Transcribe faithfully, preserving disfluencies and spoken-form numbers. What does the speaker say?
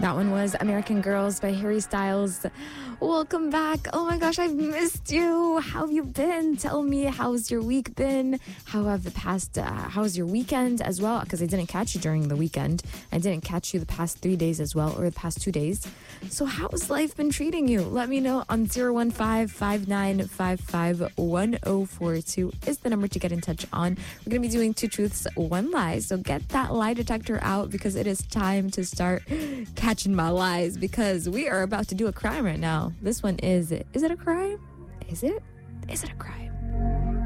That one was American Girls by Harry Styles. Welcome back. Oh my gosh, I've missed you. How have you been? Tell me, how's your week been? How have the past, uh, how's your weekend as well? Because I didn't catch you during the weekend. I didn't catch you the past three days as well, or the past two days. So how's life been treating you? Let me know on zero one five, five nine five five, one zero four two is the number to get in touch on. We're going to be doing two truths, one lie. So get that lie detector out because it is time to start catching my lies because we are about to do a crime right now. This one is, is it a crime? Is it? Is it a crime?